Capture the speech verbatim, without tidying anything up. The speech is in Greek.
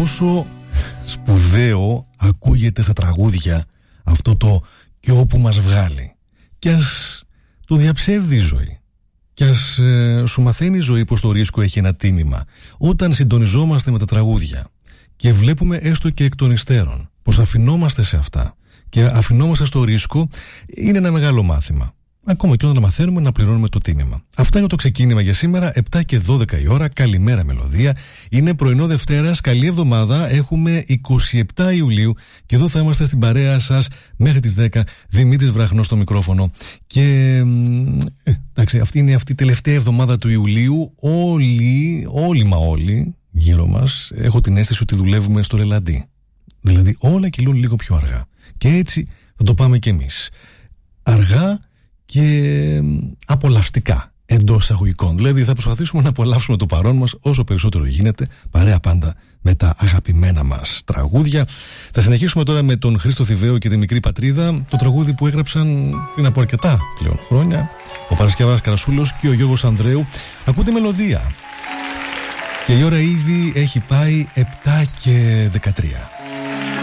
πόσο σπουδαίο ακούγεται στα τραγούδια αυτό το «κι όπου μας βγάλει». Κι ας το διαψεύδει η ζωή, κι ας ε, σου μαθαίνει η ζωή πως το ρίσκο έχει ένα τίμημα. Όταν συντονιζόμαστε με τα τραγούδια και βλέπουμε έστω και εκ των υστέρων πως αφινόμαστε σε αυτά και αφινόμαστε στο ρίσκο, είναι ένα μεγάλο μάθημα. Ακόμα και όταν μαθαίνουμε να πληρώνουμε το τίμημα. Αυτά είναι το ξεκίνημα για σήμερα, επτά και δώδεκα η ώρα. Καλημέρα μελωδία. Είναι πρωινό Δευτέρας, καλή εβδομάδα. Έχουμε είκοσι επτά Ιουλίου και εδώ θα είμαστε στην παρέα σας μέχρι τις δέκα. Δημήτρης Βραχνός στο μικρόφωνο. Και ε, εντάξει, αυτή είναι αυτή η τελευταία εβδομάδα του Ιουλίου. Όλοι, όλοι μα όλοι γύρω μας, έχω την αίσθηση ότι δουλεύουμε στο ρελαντί. Δηλαδή όλα κυλούν λίγο πιο αργά. Και έτσι θα το πάμε κι εμείς. Αργά και απολαυστικά εντός εισαγωγικών. Δηλαδή θα προσπαθήσουμε να απολαύσουμε το παρόν μας όσο περισσότερο γίνεται, παρέα πάντα με τα αγαπημένα μας τραγούδια. Θα συνεχίσουμε τώρα με τον Χρήστο Θηβαίο και τη Μικρή Πατρίδα, το τραγούδι που έγραψαν πριν από αρκετά πλέον χρόνια ο Παρασκευάς Καρασούλος και ο Γιώργος Ανδρέου. Ακούτε μελωδία και η ώρα ήδη έχει πάει επτά και δεκατρία.